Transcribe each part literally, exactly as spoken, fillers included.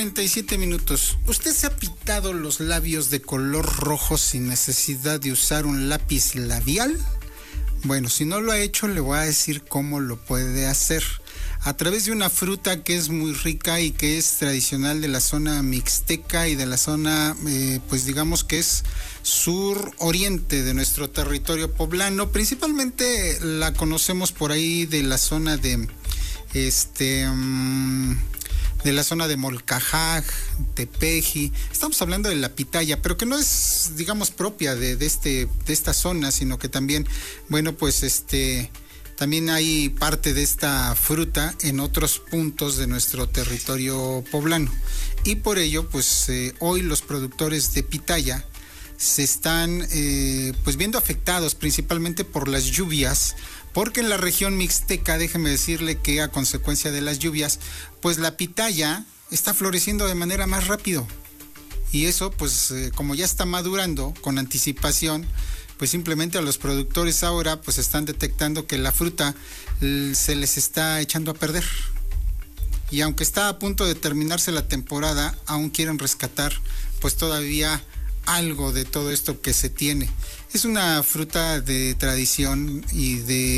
treinta y siete minutos. ¿Usted se ha pintado los labios de color rojo sin necesidad de usar un lápiz labial? Bueno, si no lo ha hecho, le voy a decir cómo lo puede hacer. A través de una fruta que es muy rica y que es tradicional de la zona mixteca y de la zona, eh, pues digamos que es sur-oriente de nuestro territorio poblano. Principalmente la conocemos por ahí de la zona de, este... Um, de la zona de Molcajaj, Tepeji. Estamos hablando de la pitaya, pero que no es, digamos, propia de, de este de esta zona, sino que también, bueno, pues este también hay parte de esta fruta en otros puntos de nuestro territorio poblano. Y por ello, pues eh, hoy los productores de pitaya se están eh, pues viendo afectados principalmente por las lluvias, porque en la región mixteca, déjeme decirle que a consecuencia de las lluvias, pues la pitaya está floreciendo de manera más rápido. Y eso, pues eh, como ya está madurando con anticipación, pues simplemente a los productores ahora pues están detectando que la fruta eh, se les está echando a perder. Y aunque está a punto de terminarse la temporada, aún quieren rescatar pues todavía algo de todo esto que se tiene. Es una fruta de tradición y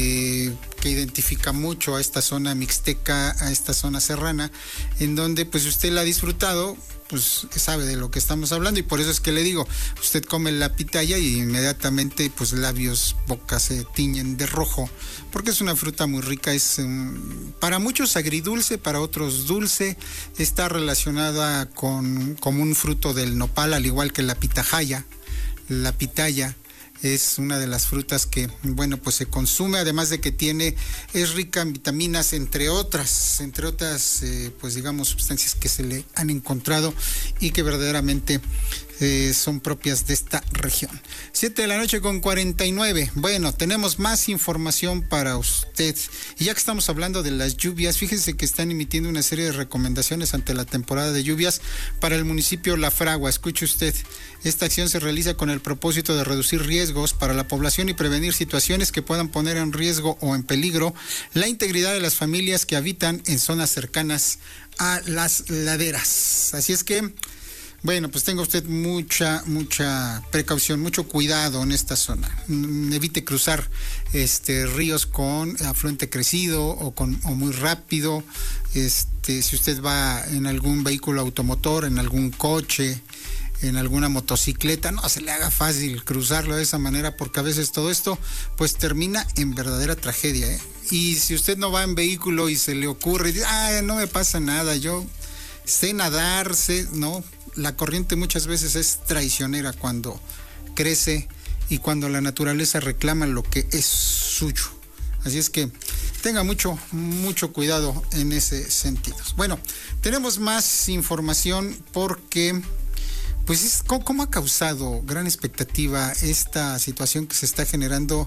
de que identifica mucho a esta zona mixteca, a esta zona serrana, en donde pues usted la ha disfrutado, pues sabe de lo que estamos hablando, y por eso es que le digo, usted come la pitaya y inmediatamente pues labios, boca se tiñen de rojo, porque es una fruta muy rica, es um, para muchos agridulce, para otros dulce, está relacionada con como un fruto del nopal, al igual que la pitahaya. La pitaya es una de las frutas que, bueno, pues se consume, además de que tiene, es rica en vitaminas, entre otras, entre otras, eh, pues digamos, sustancias que se le han encontrado y que verdaderamente eh, son propias de esta región. siete de la noche con cuarenta y nueve. Bueno, tenemos más información para usted. Y ya que estamos hablando de las lluvias, fíjense que están emitiendo una serie de recomendaciones ante la temporada de lluvias para el municipio La Fragua. Escuche usted, esta acción se realiza con el propósito de reducir riesgos para la población y prevenir situaciones que puedan poner en riesgo o en peligro la integridad de las familias que habitan en zonas cercanas a las laderas. Así es que, bueno, pues tenga usted mucha, mucha precaución, mucho cuidado en esta zona. Evite cruzar este ríos con afluente crecido o con o muy rápido. Este, si usted va en algún vehículo automotor, en algún coche, en alguna motocicleta, no se le haga fácil cruzarlo de esa manera, porque a veces todo esto pues termina en verdadera tragedia, ¿eh? Y si usted no va en vehículo y se le ocurre, ah, no me pasa nada, yo sé nadar, sé, no, la corriente muchas veces es traicionera cuando crece y cuando la naturaleza reclama lo que es suyo. Así es que tenga mucho, mucho cuidado en ese sentido. Bueno, tenemos más información porque pues es, ¿cómo, ¿cómo ha causado gran expectativa esta situación que se está generando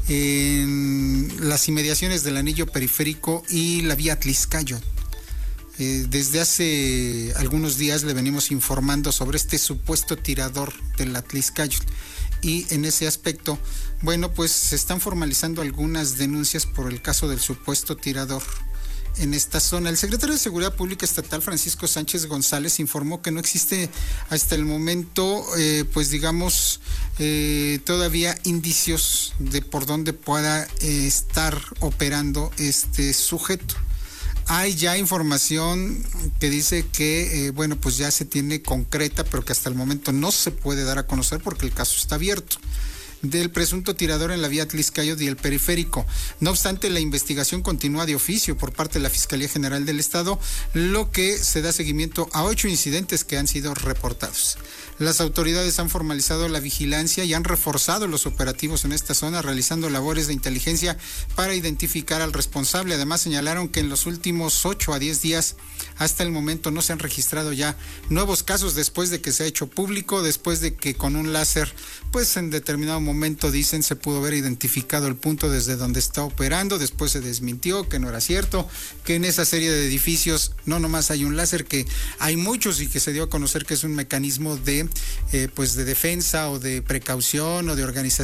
en las inmediaciones del anillo periférico y la vía Atlixcáyotl? Eh, desde hace algunos días le venimos informando sobre este supuesto tirador del Atlixcáyotl, y en ese aspecto, bueno, pues se están formalizando algunas denuncias por el caso del supuesto tirador en esta zona. El secretario de Seguridad Pública Estatal, Francisco Sánchez González, informó que no existe hasta el momento, eh, pues digamos, eh, todavía indicios de por dónde pueda eh, estar operando este sujeto. Hay ya información que dice que, eh, bueno, pues ya se tiene concreta, pero que hasta el momento no se puede dar a conocer porque el caso está abierto, del presunto tirador en la vía Atlixcáyotl y el periférico. No obstante, la investigación continúa de oficio por parte de la Fiscalía General del Estado, lo que se da seguimiento a ocho incidentes que han sido reportados. Las autoridades han formalizado la vigilancia y han reforzado los operativos en esta zona, realizando labores de inteligencia para identificar al responsable. Además, señalaron que en los últimos ocho a diez días, hasta el momento, no se han registrado ya nuevos casos después de que se ha hecho público, después de que con un láser, pues en determinado momento, dicen, se pudo haber identificado el punto desde donde está operando. Después se desmintió que no era cierto, que en esa serie de edificios no nomás hay un láser, que hay muchos, y que se dio a conocer que es un mecanismo de, eh, pues de defensa o de precaución o de organización